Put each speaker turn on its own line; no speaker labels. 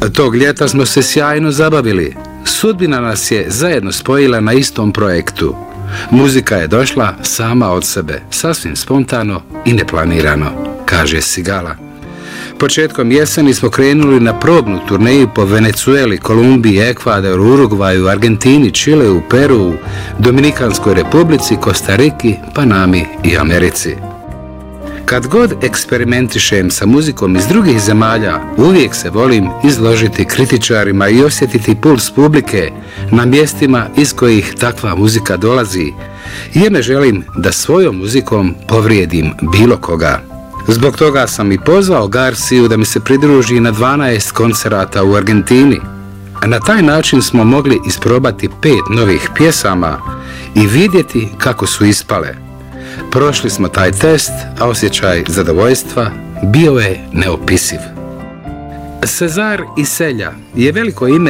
Tog ljeta smo se sjajno zabavili. Sudbina nas je zajedno spojila na istom projektu. Muzika je došla sama od sebe, sasvim spontano i neplanirano, kaže Sigala. Početkom jeseni smo krenuli na probnu turneju po Venecueli, Kolumbiji, Ekvadoru, Urugvaju, Argentini, Čileu, Peru, Dominikanskoj republici, Kostariki, Panami i Americi. Kad god eksperimentišem sa muzikom iz drugih zemalja, uvijek se volim izložiti kritičarima i osjetiti puls publike na mjestima iz kojih takva muzika dolazi, jer ne želim da svojom muzikom povrijedim bilo koga. Zbog toga sam i pozvao Garciju da mi se pridruži na 12 koncerata u Argentini. Na taj način smo mogli isprobati 5 novih pjesama i vidjeti kako su ispale. Prošli smo taj test, a osjećaj zadovoljstva bio je neopisiv. Cezar Iselja je veliko ime